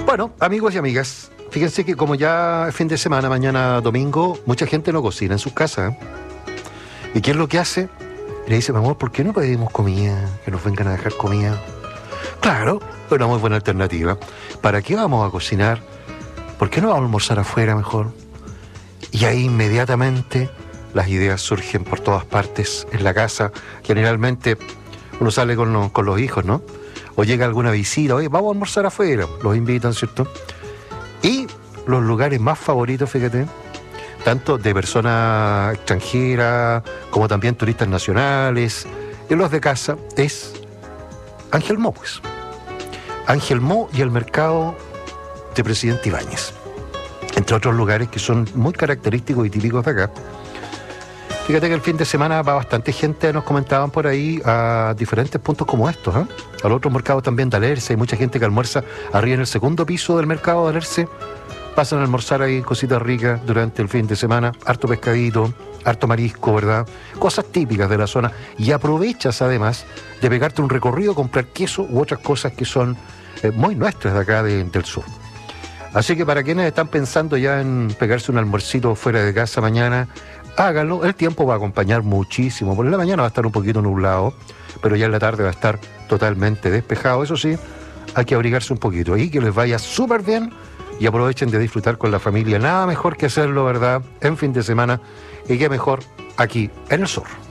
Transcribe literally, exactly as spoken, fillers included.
Bueno, amigos y amigas, fíjense que como ya es fin de semana, mañana domingo, mucha gente no cocina en sus casas. ¿eh? ¿Y qué es lo que hace? Le dice, mi amor, ¿por qué no pedimos comida? Que nos vengan a dejar comida. Claro, es una muy buena alternativa. ¿Para qué vamos a cocinar? ¿Por qué no vamos a almorzar afuera mejor? Y ahí inmediatamente las ideas surgen por todas partes en la casa. Generalmente uno sale con los, con los hijos, ¿no? O llega alguna visita, oye, vamos a almorzar afuera. Los invitan, ¿cierto? Y los lugares más favoritos, fíjate, tanto de personas extranjeras como también turistas nacionales, y los de casa, es Ángel Mo, pues. Ángel Mo y el mercado de Presidente Ibáñez, entre otros lugares que son muy característicos y típicos de acá. Fíjate que el fin de semana va bastante gente, nos comentaban por ahí, a diferentes puntos como estos, ¿eh? Al otro mercado también de Alerce, hay mucha gente que almuerza arriba en el segundo piso del mercado de Alerce, pasan a almorzar ahí cositas ricas durante el fin de semana, harto pescadito, harto marisco, ¿verdad? Cosas típicas de la zona, y aprovechas además de pegarte un recorrido, comprar queso u otras cosas que son eh, muy nuestras de acá de, del sur. Así que para quienes están pensando ya en pegarse un almuercito fuera de casa mañana, háganlo. El tiempo va a acompañar muchísimo. Por la mañana va a estar un poquito nublado, pero ya en la tarde va a estar totalmente despejado. Eso sí, hay que abrigarse un poquito y que les vaya súper bien y aprovechen de disfrutar con la familia. Nada mejor que hacerlo, ¿verdad?, en fin de semana, y qué mejor aquí en el sur.